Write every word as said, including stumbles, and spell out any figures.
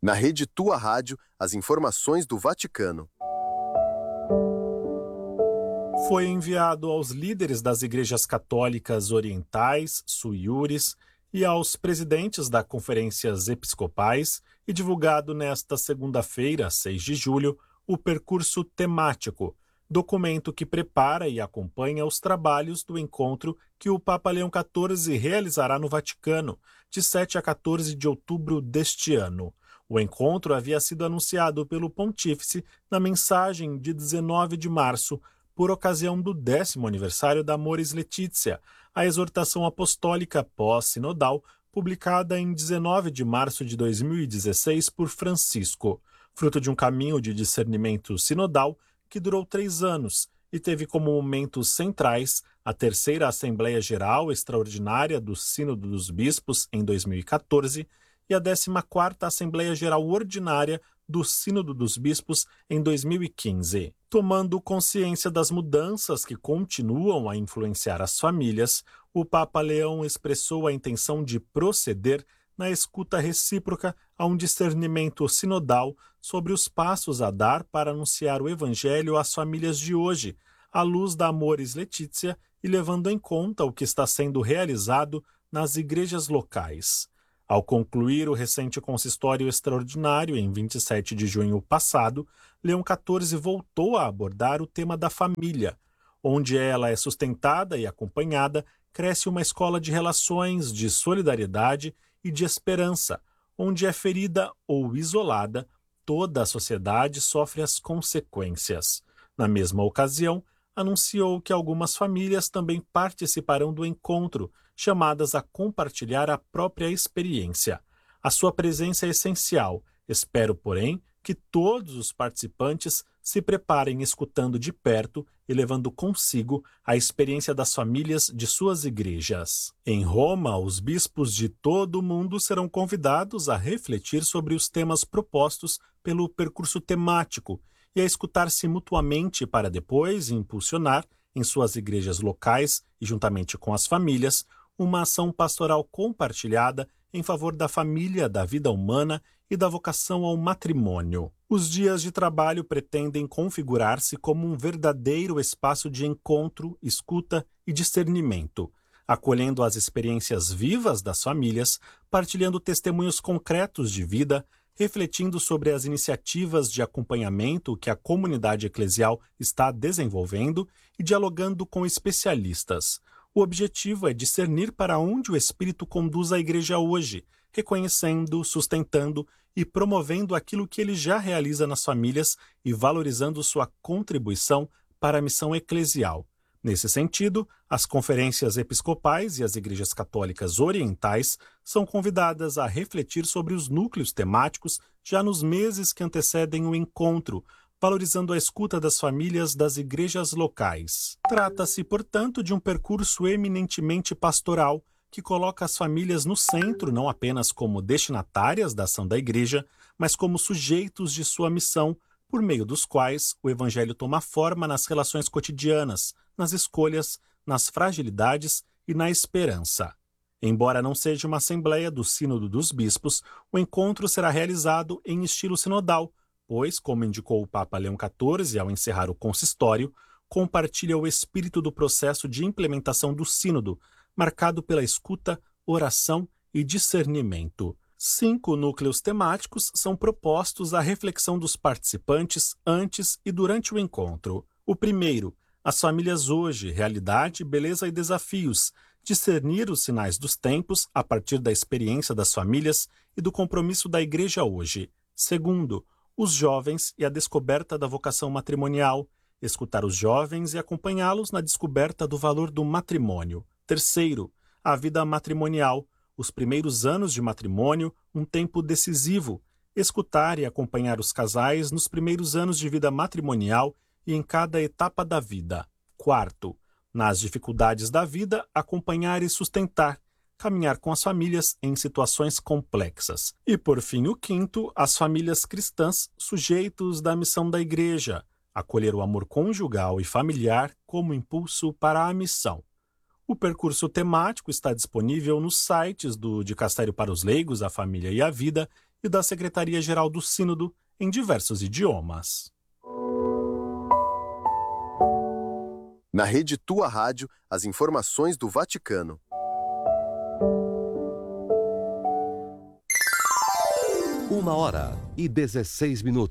Na rede Tua Rádio, as informações do Vaticano. Foi enviado aos líderes das igrejas católicas orientais, suiures, e aos presidentes das conferências episcopais e divulgado nesta segunda-feira, seis de julho, o percurso temático, documento que prepara e acompanha os trabalhos do encontro que o Papa Leão quatorze realizará no Vaticano, de sete a quatorze de outubro deste ano. O encontro havia sido anunciado pelo Pontífice na mensagem de dezenove de março, por ocasião do décimo aniversário da Amoris Laetitia, a exortação apostólica pós-sinodal, publicada em dezenove de março de dois mil e dezesseis por Francisco, fruto de um caminho de discernimento sinodal que durou três anos e teve como momentos centrais a terceira Assembleia Geral Extraordinária do Sínodo dos Bispos em dois mil e quatorze e a décima quarta Assembleia Geral Ordinária do Sínodo dos Bispos em dois mil e quinze. Tomando consciência das mudanças que continuam a influenciar as famílias, o Papa Leão expressou a intenção de proceder na escuta recíproca a um discernimento sinodal sobre os passos a dar para anunciar o Evangelho às famílias de hoje, à luz da Amoris Laetitia e levando em conta o que está sendo realizado nas igrejas locais. Ao concluir o recente consistório extraordinário em vinte e sete de junho passado, Leão quatorze voltou a abordar o tema da família. Onde ela é sustentada e acompanhada, cresce uma escola de relações, de solidariedade e de esperança. Onde é ferida ou isolada, toda a sociedade sofre as consequências. Na mesma ocasião, anunciou que algumas famílias também participarão do encontro, chamadas a compartilhar a própria experiência. A sua presença é essencial. Espero, porém, que todos os participantes se preparem escutando de perto e levando consigo a experiência das famílias de suas igrejas. Em Roma, os bispos de todo o mundo serão convidados a refletir sobre os temas propostos pelo percurso temático e a escutar-se mutuamente para depois impulsionar, em suas igrejas locais e juntamente com as famílias, uma ação pastoral compartilhada em favor da família, da vida humana e da vocação ao matrimônio. Os dias de trabalho pretendem configurar-se como um verdadeiro espaço de encontro, escuta e discernimento, acolhendo as experiências vivas das famílias, partilhando testemunhos concretos de vida, refletindo sobre as iniciativas de acompanhamento que a comunidade eclesial está desenvolvendo e dialogando com especialistas. O objetivo é discernir para onde o Espírito conduz a Igreja hoje, reconhecendo, sustentando e promovendo aquilo que ele já realiza nas famílias e valorizando sua contribuição para a missão eclesial. Nesse sentido, as conferências episcopais e as igrejas católicas orientais são convidadas a refletir sobre os núcleos temáticos já nos meses que antecedem o encontro, valorizando a escuta das famílias das igrejas locais. Trata-se, portanto, de um percurso eminentemente pastoral que coloca as famílias no centro não apenas como destinatárias da ação da igreja, mas como sujeitos de sua missão, por meio dos quais o evangelho toma forma nas relações cotidianas, nas escolhas, nas fragilidades e na esperança. Embora não seja uma assembleia do Sínodo dos Bispos, o encontro será realizado em estilo sinodal, pois, como indicou o Papa Leão quatorze ao encerrar o consistório, compartilha o espírito do processo de implementação do sínodo, marcado pela escuta, oração e discernimento. Cinco núcleos temáticos são propostos à reflexão dos participantes antes e durante o encontro. O primeiro, as famílias hoje, realidade, beleza e desafios, discernir os sinais dos tempos a partir da experiência das famílias e do compromisso da Igreja hoje. Segundo, os jovens e a descoberta da vocação matrimonial, escutar os jovens e acompanhá-los na descoberta do valor do matrimônio. Terceiro, a vida matrimonial, os primeiros anos de matrimônio, um tempo decisivo, escutar e acompanhar os casais nos primeiros anos de vida matrimonial e em cada etapa da vida. Quarto, nas dificuldades da vida, acompanhar e sustentar, caminhar com as famílias em situações complexas. E, por fim, o quinto, as famílias cristãs, sujeitos da missão da Igreja, acolher o amor conjugal e familiar como impulso para a missão. O percurso temático está disponível nos sites do Dicastério para os Leigos, a Família e a Vida e da Secretaria-Geral do Sínodo em diversos idiomas. Na rede Tua Rádio, as informações do Vaticano. Uma hora e dezesseis minutos.